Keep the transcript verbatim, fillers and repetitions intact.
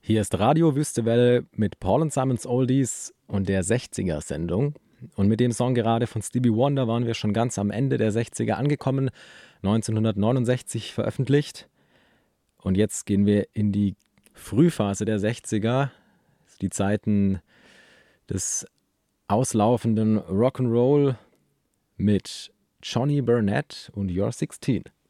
Hier ist Radio Wüstewelle mit Paul und Simons Oldies und der sechziger-Sendung. Und mit dem Song gerade von Stevie Wonder waren wir schon ganz am Ende der sechziger angekommen, neunzehnhundertneunundsechzig veröffentlicht. Und jetzt gehen wir in die Frühphase der sechziger, die Zeiten des auslaufenden Rock'n'Roll mit Johnny Burnett und You're sixteen.